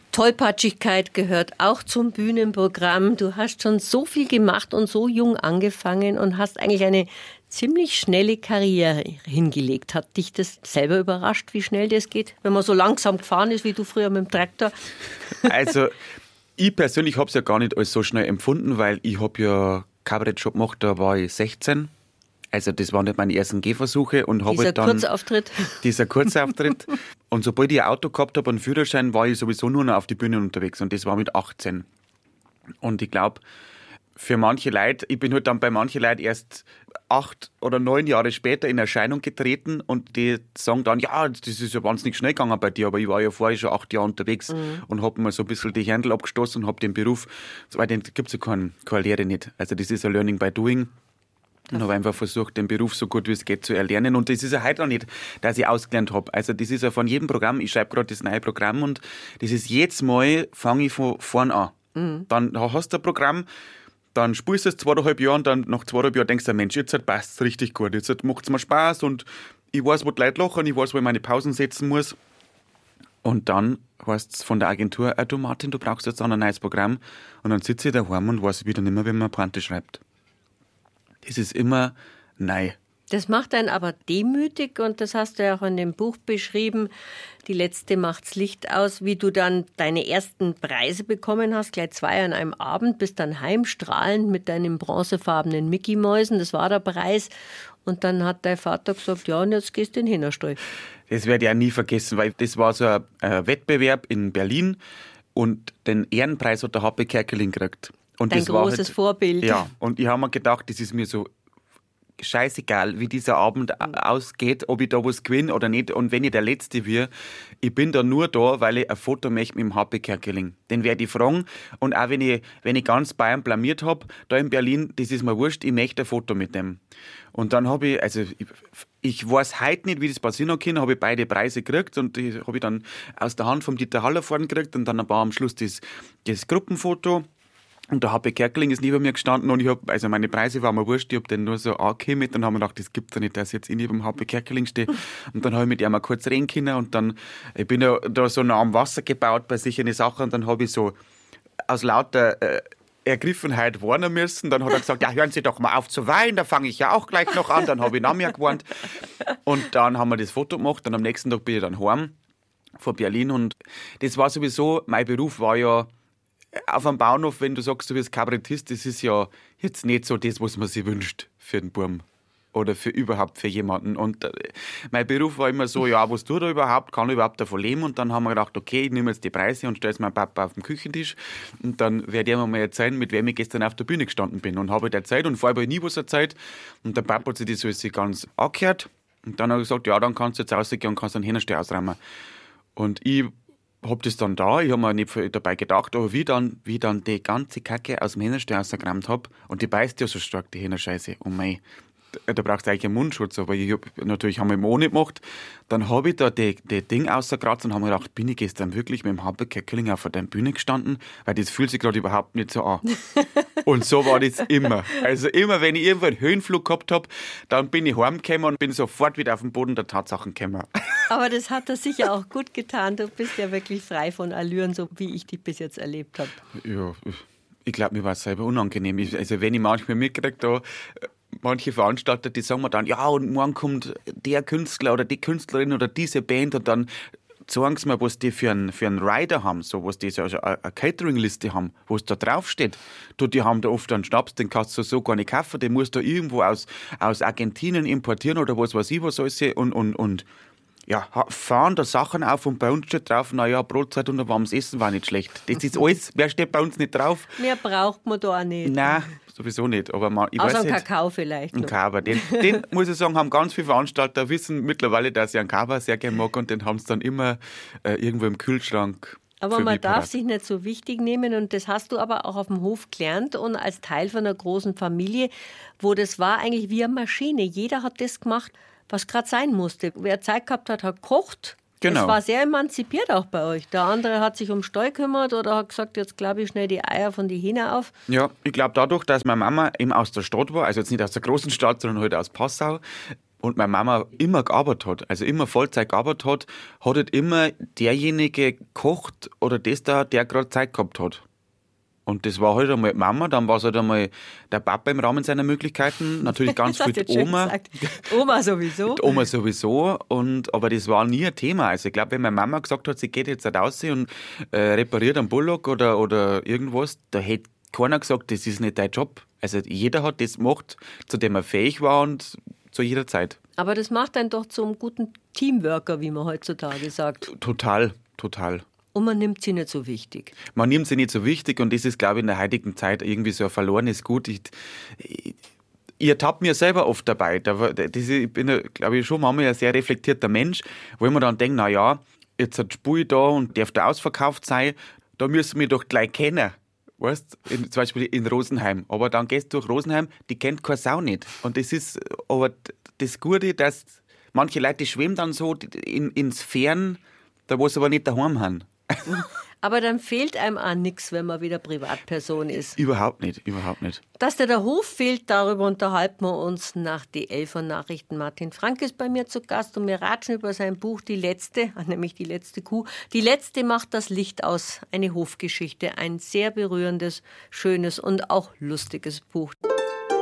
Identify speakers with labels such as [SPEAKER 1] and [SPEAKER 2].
[SPEAKER 1] Tollpatschigkeit gehört auch zum Bühnenprogramm. Du hast schon so viel gemacht und so jung angefangen und hast eigentlich eine ziemlich schnelle Karriere hingelegt. Hat dich das selber überrascht, wie schnell das geht, wenn man so langsam gefahren ist wie du früher mit dem Traktor?
[SPEAKER 2] Also ich persönlich habe es ja gar nicht als so schnell empfunden, weil ich habe ja Kabarett schon gemacht, da war ich 16. Also das waren nicht meine ersten Gehversuche. Und
[SPEAKER 1] Dieser
[SPEAKER 2] dann
[SPEAKER 1] Kurzauftritt.
[SPEAKER 2] Dieser Kurzauftritt. Und sobald ich ein Auto gehabt habe, einen Führerschein, war ich sowieso nur noch auf die Bühne unterwegs. Und das war mit 18. Und ich glaube, für manche Leute, ich bin halt dann bei manchen Leuten erst 8 oder 9 Jahre später in Erscheinung getreten und die sagen dann, ja, das ist ja wahnsinnig schnell gegangen bei dir, aber ich war ja vorher schon 8 Jahre unterwegs und habe mir so ein bisschen die Händel abgestoßen und habe den Beruf, weil den gibt es ja keine Lehre nicht. Also das ist ein Learning by Doing. Und habe einfach versucht, den Beruf so gut wie es geht zu erlernen. Und das ist ja heute noch nicht, dass ich ausgelernt habe. Also das ist ja von jedem Programm, ich schreibe gerade das neue Programm und das ist jedes Mal, fange ich von vorn an. Dann hast du ein Programm, dann spielst du es 2,5 Jahre und dann nach 2,5 Jahren denkst du, Mensch, jetzt passt es richtig gut, jetzt macht es mir Spaß und ich weiß, wo die Leute lachen, ich weiß, wo ich meine Pausen setzen muss. Und dann heißt es von der Agentur, du Martin, du brauchst jetzt ein neues Programm. Und dann sitze ich daheim und weiß wieder nicht mehr, wie man eine Pointe schreibt. Das ist immer neu.
[SPEAKER 1] Das macht einen aber demütig und das hast du ja auch in dem Buch beschrieben. Die letzte macht's Licht aus, wie du dann deine ersten Preise bekommen hast, gleich 2 an einem Abend, bist dann heimstrahlend mit deinen bronzefarbenen Mickey-Mäusen. Das war der Preis. Und dann hat dein Vater gesagt, ja, und jetzt gehst du in den Hinnerstall.
[SPEAKER 2] Das werde ich auch nie vergessen, weil das war so ein Wettbewerb in Berlin und den Ehrenpreis hat der HP Kerkeling gekriegt. Und
[SPEAKER 1] Dein
[SPEAKER 2] das
[SPEAKER 1] großes
[SPEAKER 2] war halt,
[SPEAKER 1] Vorbild.
[SPEAKER 2] Ja, und ich habe mir gedacht, das ist mir so scheißegal, wie dieser Abend ausgeht, ob ich da was gewinne oder nicht. Und wenn ich der Letzte wäre, ich bin da nur da, weil ich ein Foto möchte mit dem HP Kerkeling. Den werde ich fragen. Und auch wenn ich ganz Bayern blamiert habe, da in Berlin, das ist mir wurscht, ich möchte ein Foto mit dem. Und dann habe ich, also ich weiß heute nicht, wie das passieren hat können, habe ich beide Preise gekriegt und die habe ich dann aus der Hand vom Dieter Haller vorne gekriegt und dann war am Schluss das Gruppenfoto. Und der HP Kerkeling ist neben mir gestanden und ich habe, also meine Preise waren mir wurscht, ich habe den nur so angehört und dann haben wir gedacht, das gibt's ja nicht, dass ich jetzt neben dem HP Kerkeling stehe. Und dann habe ich mit ihm mal kurz reden können und dann, ich bin ja da so nah am Wasser gebaut bei sich eine Sache und dann habe ich so aus lauter Ergriffenheit warnen müssen. Dann hat er gesagt, ja, hören Sie doch mal auf zu weinen, da fange ich ja auch gleich noch an. Dann habe ich nach mir gewarnt. Und dann haben wir das Foto gemacht und am nächsten Tag bin ich dann heim von Berlin und das war sowieso, mein Beruf war ja auf einem Bauernhof, wenn du sagst, du bist Kabarettist, das ist ja jetzt nicht so das, was man sich wünscht für den Burm oder für überhaupt für jemanden. Und mein Beruf war immer so, ja, was tut er überhaupt, kann er überhaupt davon leben? Und dann haben wir gedacht, okay, ich nehme jetzt die Preise und stelle es meinem Papa auf den Küchentisch und dann werde ich ihm mal erzählen, mit wem ich gestern auf der Bühne gestanden bin. Und habe halt erzählt und vorher habe ich nie was erzählt. Und der Papa hat sich das alles ganz angehört und dann hat er gesagt, ja, dann kannst du jetzt rausgehen und kannst einen Hinterstell ausräumen. Und ich habe das dann da, ich habe mir nicht viel dabei gedacht, aber wie dann die ganze Kacke aus dem Hähnerstall rausgerammt habe, und die beißt ja so stark, die Hähnerscheiße, oh mei, da brauchst du eigentlich einen Mundschutz, aber natürlich haben wir ihn ohne gemacht. Dann habe ich da die Ding rausgekratzt und habe mir gedacht, bin ich gestern wirklich mit dem HP Kerkeling auf der Bühne gestanden, weil das fühlt sich gerade überhaupt nicht so an. Und so war das immer. Also immer, wenn ich irgendwo einen Höhenflug gehabt habe, dann bin ich heimgekommen und bin sofort wieder auf den Boden der Tatsachen gekommen.
[SPEAKER 1] Aber das hat das sicher auch gut getan. Du bist ja wirklich frei von Allüren, so wie ich dich bis jetzt erlebt habe.
[SPEAKER 2] Ja, ich glaube, mir war es selber unangenehm. Also wenn ich manchmal mitkriege, da manche Veranstalter, die sagen mir dann, ja, und morgen kommt der Künstler oder die Künstlerin oder diese Band und dann sagen sie mir, was die für einen Rider haben, so was die so eine Catering-Liste haben, wo es da draufsteht. Die haben da oft einen Schnaps, den kannst du so gar nicht kaufen, den musst du irgendwo aus Argentinien importieren oder was weiß ich was alles und ja, fahren da Sachen auf und bei uns steht drauf, naja, Brotzeit und ein warmes Essen war nicht schlecht. Das ist alles, wer steht bei uns nicht drauf?
[SPEAKER 1] Mehr braucht man da auch nicht.
[SPEAKER 2] Nein, sowieso nicht. Aber ich
[SPEAKER 1] außer
[SPEAKER 2] weiß
[SPEAKER 1] einen
[SPEAKER 2] nicht.
[SPEAKER 1] Kakao vielleicht.
[SPEAKER 2] Ein Kaba, den muss ich sagen, haben ganz viele Veranstalter, wissen mittlerweile, dass ich einen Kaba sehr gerne mag und den haben sie dann immer irgendwo im Kühlschrank.
[SPEAKER 1] Aber man darf sich nicht so wichtig nehmen und das hast du aber auch auf dem Hof gelernt und als Teil von einer großen Familie, wo das war eigentlich wie eine Maschine. Jeder hat das gemacht, was gerade sein musste. Wer Zeit gehabt hat, hat gekocht.
[SPEAKER 2] Genau.
[SPEAKER 1] Es war sehr emanzipiert auch bei euch. Der andere hat sich um Stall gekümmert oder hat gesagt, jetzt glaube ich schnell die Eier von die Hähne auf.
[SPEAKER 2] Ja, ich glaube dadurch, dass meine Mama eben aus der Stadt war, also jetzt nicht aus der großen Stadt, sondern halt aus Passau, und meine Mama immer gearbeitet hat, also immer Vollzeit gearbeitet hat, hat halt immer derjenige gekocht oder das da, der gerade Zeit gehabt hat. Und das war halt einmal die Mama, dann war es halt einmal der Papa im Rahmen seiner Möglichkeiten, natürlich ganz viel die Oma.
[SPEAKER 1] Oma sowieso.
[SPEAKER 2] Die Oma sowieso, aber das war nie ein Thema. Also ich glaube, wenn meine Mama gesagt hat, sie geht jetzt raus und repariert einen Bullock oder irgendwas, da hätte keiner gesagt, das ist nicht dein Job. Also jeder hat das gemacht, zu dem er fähig war und zu jeder Zeit.
[SPEAKER 1] Aber das macht einen doch zum guten Teamworker, wie man heutzutage sagt.
[SPEAKER 2] Total.
[SPEAKER 1] Und man nimmt sie nicht so wichtig.
[SPEAKER 2] Man nimmt sie nicht so wichtig und das ist, glaube ich, in der heutigen Zeit irgendwie so ein verlorenes Gut. Ich ertappe mir selber oft dabei. Ich bin, glaube ich, schon manchmal ein sehr reflektierter Mensch, wo ich mir dann denke, naja, jetzt hat Spui da und darf da ausverkauft sein, da müssen wir doch gleich kennen. Weißt, zum Beispiel in Rosenheim. Aber dann gehst du durch Rosenheim, die kennt keine Sau nicht. Und das ist aber das Gute, dass manche Leute schwimmen dann so ins Fern, da wo sie aber nicht daheim haben.
[SPEAKER 1] Aber dann fehlt einem auch nichts, wenn man wieder Privatperson ist.
[SPEAKER 2] Überhaupt nicht.
[SPEAKER 1] Dass dir der Hof fehlt, darüber unterhalten wir uns nach die 11 Nachrichten. Martin Frank ist bei mir zu Gast und wir ratschen über sein Buch Die Letzte, nämlich Die letzte Kuh. Die Letzte macht das Licht aus. Eine Hofgeschichte, ein sehr berührendes, schönes und auch lustiges Buch.